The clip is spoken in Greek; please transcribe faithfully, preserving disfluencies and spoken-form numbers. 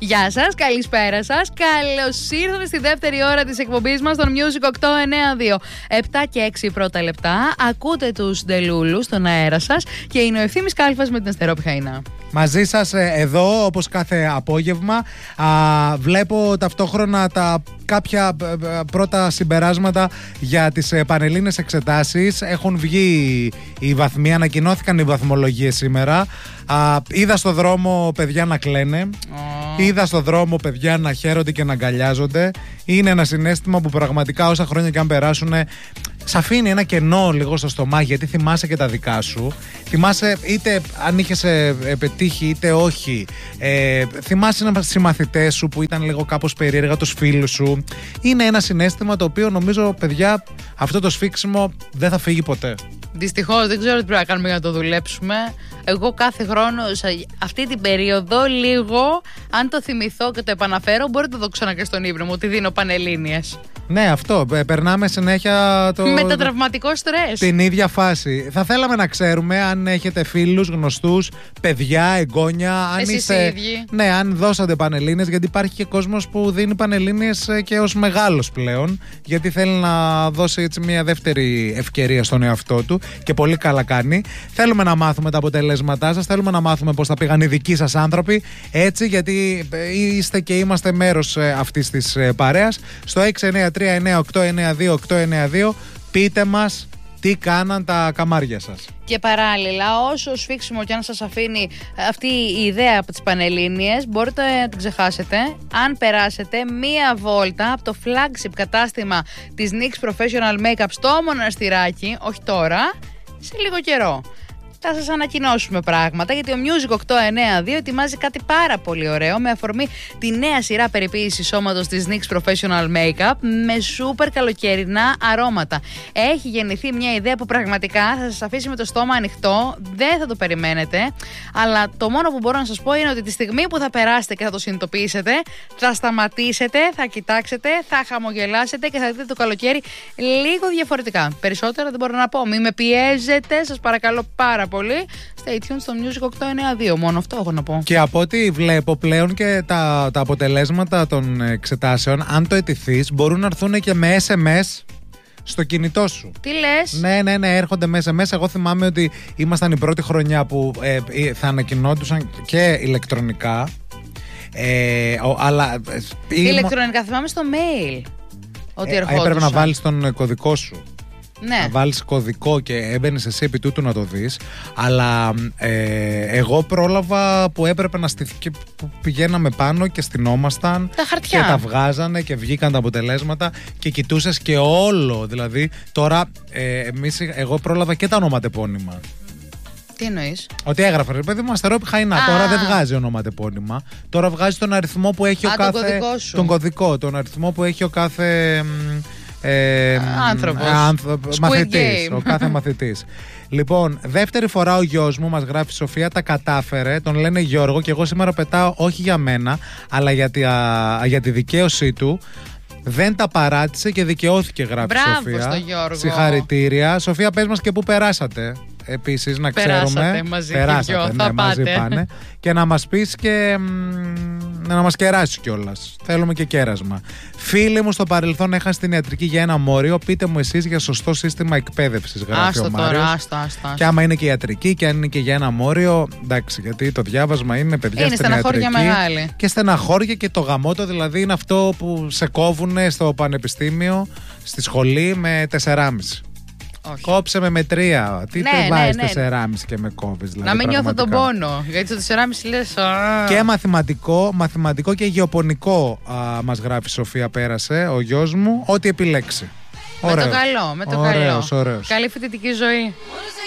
Γεια σας, καλησπέρα σας. Καλώς ήρθατε στη δεύτερη ώρα της εκπομπής μας, τον Music οκτώ εννιά δύο. επτά και έξι πρώτα λεπτά. Ακούτε τους Ντελούλους στον αέρα σας και είναι ο Ευθύμης Κάλφας με την Αστερόπη Χαϊνά. Μαζί σας εδώ, όπως κάθε απόγευμα. Α, βλέπω ταυτόχρονα τα κάποια πρώτα συμπεράσματα για τις πανελλήνιες εξετάσεις. Έχουν βγει οι βαθμοί, ανακοινώθηκαν οι βαθμολογίες σήμερα. Α, είδα στο δρόμο παιδιά να κλαίνε. Oh. Είδα στο δρόμο παιδιά να χαίρονται και να αγκαλιάζονται. Είναι ένα συναίσθημα που πραγματικά όσα χρόνια και αν περάσουν, σ' αφήνει ένα κενό λίγο στο στομάχι, γιατί θυμάσαι και τα δικά σου. Θυμάσαι είτε αν είχες πετύχει είτε όχι. Ε, θυμάσαι οι συμμαθητές σου που ήταν λίγο κάπως περίεργα, τους φίλους σου. Είναι ένα συναίσθημα το οποίο νομίζω, παιδιά, αυτό το σφίξιμο δεν θα φύγει ποτέ. Δυστυχώς δεν ξέρω τι πρέπει να κάνουμε για να το δουλέψουμε. Εγώ κάθε χρόνο αυτή την περίοδο λίγο, αν το θυμηθώ και το επαναφέρω, μπορείτε να το ξανά και στον ύπνο μου ότι δίνω πανελλήνιες. Ναι, αυτό. Περνάμε συνέχεια το... μετατραυματικό στρες. Την ίδια φάση. Θα θέλαμε να ξέρουμε αν έχετε φίλους, γνωστούς, παιδιά, εγγόνια. Αν Εσείς είστε... οι ίδιοι. Ναι, αν δώσατε πανελλήνιες, γιατί υπάρχει και κόσμος που δίνει πανελλήνιες και ως μεγάλος πλέον. Γιατί θέλει να δώσει έτσι μια δεύτερη ευκαιρία στον εαυτό του και πολύ καλά κάνει. Θέλουμε να μάθουμε τα αποτελέσματά σας. Θέλουμε να μάθουμε πώς θα πήγαν οι δικοί σας άνθρωποι. Έτσι, γιατί είστε και είμαστε μέρος αυτής της παρέας. Στο έξι εννιά τρία εννιά οκτώ εννιά δύο οκτώ εννιά δύο πείτε μας τι κάναν τα καμάρια σας. Και παράλληλα, όσο σφίξιμο και αν σας αφήνει αυτή η ιδέα από τις πανελλήνιες, μπορείτε να την ξεχάσετε αν περάσετε μία βόλτα από το flagship κατάστημα της νίξ Professional Makeup στο Μοναστηράκι, όχι τώρα, σε λίγο καιρό. Θα σας ανακοινώσουμε πράγματα, γιατί ο Music οκτώ εννιά δύο ετοιμάζει κάτι πάρα πολύ ωραίο με αφορμή τη νέα σειρά περιποίησης σώματος της νίξ Professional Makeup με σούπερ καλοκαιρινά αρώματα. Έχει γεννηθεί μια ιδέα που πραγματικά θα σας αφήσει με το στόμα ανοιχτό, δεν θα το περιμένετε, αλλά το μόνο που μπορώ να σας πω είναι ότι τη στιγμή που θα περάσετε και θα το συνειδητοποιήσετε, θα σταματήσετε, θα κοιτάξετε, θα χαμογελάσετε και θα δείτε το καλοκαίρι λίγο διαφορετικά. Περισσότερα δεν μπορώ να πω. Μην με πιέζετε, σας παρακαλώ πάρα πολύ. Stay tuned στο Music οκτώ εννιά δύο. Μόνο αυτό έχω να πω. Και από ό,τι βλέπω πλέον και τα, τα αποτελέσματα των εξετάσεων, αν το αιτηθείς, μπορούν να έρθουν και με ες εμ ες στο κινητό σου. Τι λες? Ναι, ναι, ναι, έρχονται με ες εμ ες. Εγώ θυμάμαι ότι ήμασταν η πρώτη χρονιά που ε, θα ανακοινόντουσαν και ηλεκτρονικά. Ε, ο, αλλά. Ε, ηλεκτρονικά θυμάμαι στο mail. Ότι ε, ερχόντουσαν. Έπρεπε να βάλεις τον κωδικό σου. Ναι. Να βάλεις κωδικό και έμπαινες εσύ επί τούτου να το δεις. Αλλά ε, εγώ πρόλαβα που έπρεπε να στηθεί και που πηγαίναμε πάνω και στυνόμασταν. Τα χαρτιά. Και τα βγάζανε και βγήκαν τα αποτελέσματα και κοιτούσες και όλο. Δηλαδή τώρα ε, εμείς, εγώ πρόλαβα και τα ονοματεπώνυμα. Τι εννοείς? Ότι έγραφε, ρε παιδί μου, Αστερόπη Χαϊνά. Α. Τώρα δεν βγάζει ονοματεπώνυμα. Τώρα βγάζει τον αριθμό που έχει Α, ο κάθε. Τον κωδικό σου. Τον κωδικό, τον αριθμό που έχει ο κάθε. Ε, άνθρωπος. Άνθρωπος, μαθητής, ο κάθε μαθητής. Λοιπόν, δεύτερη φορά ο γιος μου, μας γράφει η Σοφία, τα κατάφερε. Τον λένε Γιώργο και εγώ σήμερα πετάω όχι για μένα, αλλά για τη, α, για τη δικαίωσή του. Δεν τα παράτησε και δικαιώθηκε, γράφει η Σοφία. Μπράβο στο Γιώργο. Συγχαρητήρια. Σοφία, πες μας και πού περάσατε. Επίσης, να περάσατε ξέρουμε. Μαζί περάσατε, και ναι, θα μαζί πάτε. πάνε. Και να μας πεις και να μας κεράσει κιόλας. Θέλουμε και κέρασμα. Φίλοι μου στο παρελθόν έχαν στην ιατρική για ένα μόριο. Πείτε μου εσείς για σωστό σύστημα εκπαίδευσης, γράφει άστο ο Μάριος. Τώρα, άστο, άστο, άστο. Και άμα είναι και ιατρική και αν είναι και για ένα μόριο, εντάξει, γιατί το διάβασμα είναι παιδιά είναι στην ιατρική. στεναχώρια μεγάλη. Και στεναχώρια και το γαμότο δηλαδή είναι αυτό που σε κόβουνε στο πανεπιστήμιο, στη σχολή με τεσσεράμισι. Όχι. Κόψε με με τρία. Τι ναι, το ναι, βάζεις ναι. τεσσεράμισι και με κόβεις, δηλαδή. Να μην νιώθω τον πραγματικά. πόνο. Γιατί στο τεσσεράμισι λες. Α. Και μαθηματικό, μαθηματικό και γεωπονικό α, μας γράφει η Σοφία, πέρασε ο γιος μου. Ό,τι επιλέξει. Με Ωραίος. το καλό, με το ωραίος, καλό. Ωραίος. Καλή φοιτητική ζωή.